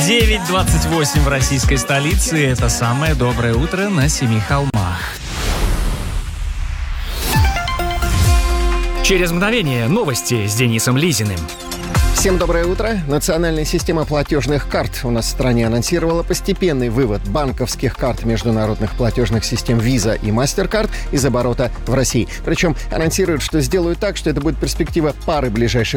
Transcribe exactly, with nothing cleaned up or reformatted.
девять двадцать восемь в российской столице. Это самое доброе утро на Семи холмах. Через мгновение новости с Денисом Лизиным. Всем доброе утро. Национальная система платежных карт у нас в стране анонсировала постепенный вывод банковских карт международных платежных систем Visa и MasterCard из оборота в России. Причем анонсируют, что сделают так, что это будет перспектива пары ближайших